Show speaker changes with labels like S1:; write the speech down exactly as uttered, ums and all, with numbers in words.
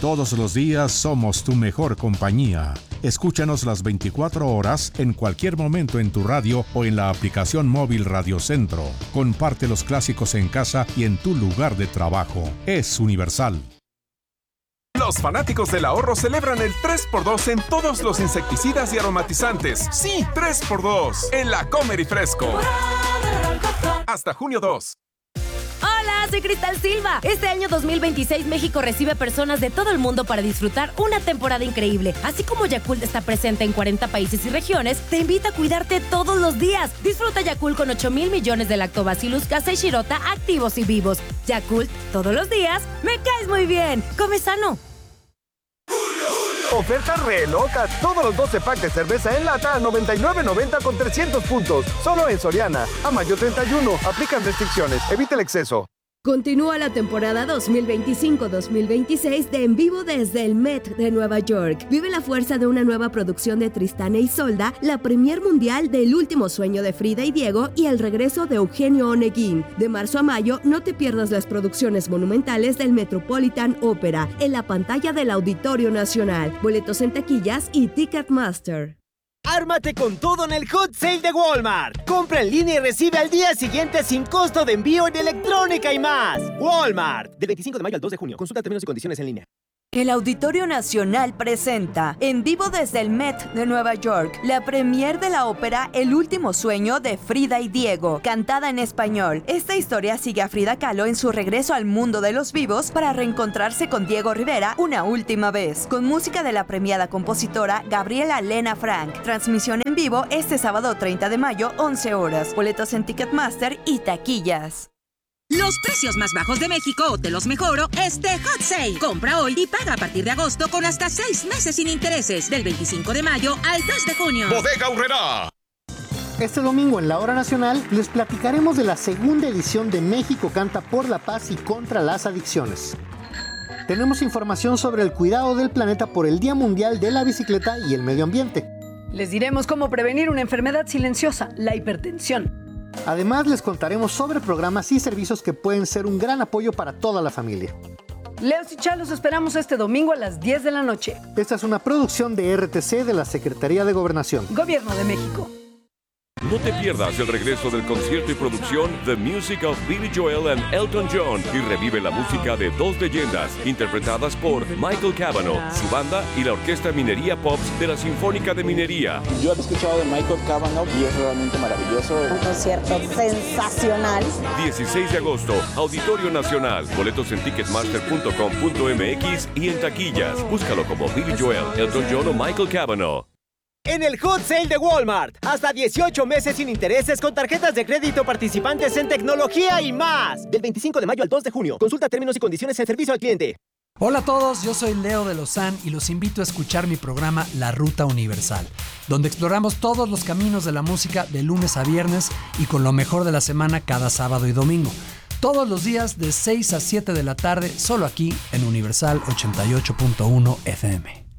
S1: Todos los días somos tu mejor compañía. Escúchanos las veinticuatro horas en cualquier momento en tu radio o en la aplicación móvil Radio Centro. Comparte los clásicos en casa y en tu lugar de trabajo. Es Universal.
S2: Los fanáticos del ahorro celebran el tres por dos en todos los insecticidas y aromatizantes. Sí, tres por dos en La Comer y Fresco. Hasta junio dos.
S3: Hola, soy Cristal Silva. Este año dos mil veintiséis México recibe personas de todo el mundo para disfrutar una temporada increíble. Así como Yakult está presente en cuarenta países y regiones, te invita a cuidarte todos los días. Disfruta Yakult con ocho mil millones de Lactobacillus casei shirota activos y vivos. Yakult, todos los días, me caes muy bien. Come sano.
S4: Oferta re loca. Todos los doce packs de cerveza en lata a noventa y nueve noventa con trescientos puntos. Solo en Soriana. A mayo treinta y uno. Aplican restricciones. Evita el exceso.
S5: Continúa la temporada dos mil veinticinco dos mil veintiséis de En Vivo desde el Met de Nueva York. Vive la fuerza de una nueva producción de Tristán e Isolda, la premier mundial de El último sueño de Frida y Diego y el regreso de Eugenio Oneguín. De marzo a mayo, no te pierdas las producciones monumentales del Metropolitan Opera en la pantalla del Auditorio Nacional. Boletos en taquillas y Ticketmaster.
S6: ¡Ármate con todo en el Hot Sale de Walmart! Compra en línea y recibe al día siguiente sin costo de envío en electrónica y más. Walmart. Del veinticinco de mayo al dos de junio. Consulta términos y condiciones en línea.
S7: El Auditorio Nacional presenta, en vivo desde el Met de Nueva York, la premier de la ópera El último sueño de Frida y Diego, cantada en español. Esta historia sigue a Frida Kahlo en su regreso al mundo de los vivos para reencontrarse con Diego Rivera una última vez, con música de la premiada compositora Gabriela Lena Frank. Transmisión en vivo este sábado treinta de mayo, once horas. Boletos en Ticketmaster y taquillas.
S8: Los precios más bajos de México te los mejoro este Hot Sale. Compra hoy y paga a partir de agosto con hasta seis meses sin intereses. Del veinticinco de mayo al dos de junio.
S2: Bodega Aurrerá.
S9: Este domingo en la Hora Nacional les platicaremos de la segunda edición de México Canta por la Paz y contra las Adicciones. Tenemos información sobre el cuidado del planeta por el Día Mundial de la Bicicleta y el Medio Ambiente.
S10: Les diremos cómo prevenir una enfermedad silenciosa, la hipertensión.
S9: Además, les contaremos sobre programas y servicios que pueden ser un gran apoyo para toda la familia.
S10: Leos y Chá, los esperamos este domingo a las diez de la noche.
S9: Esta es una producción de R T C de la Secretaría de Gobernación.
S10: Gobierno de México.
S11: No te pierdas el regreso del concierto y producción The Music of Billy Joel and Elton John y revive la música de dos leyendas interpretadas por Michael Cavanaugh, su banda y la Orquesta Minería Pops de la Sinfónica de Minería.
S12: Yo he escuchado de Michael Cavanaugh y es realmente maravilloso.
S13: Un concierto sensacional.
S11: dieciséis de agosto, Auditorio Nacional. Boletos en ticketmaster punto com punto m x y en taquillas. Búscalo como Billy Joel, Elton John o Michael Cavanaugh.
S6: En el Hot Sale de Walmart, hasta dieciocho meses sin intereses con tarjetas de crédito participantes en tecnología y más. Del veinticinco de mayo al dos de junio. Consulta términos y condiciones en servicio al cliente.
S14: Hola a todos, yo soy Leo de Lozán y los invito a escuchar mi programa La Ruta Universal, donde exploramos todos los caminos de la música de lunes a viernes y con lo mejor de la semana cada sábado y domingo. Todos los días de seis a siete de la tarde, solo aquí en Universal ochenta y ocho punto uno F M.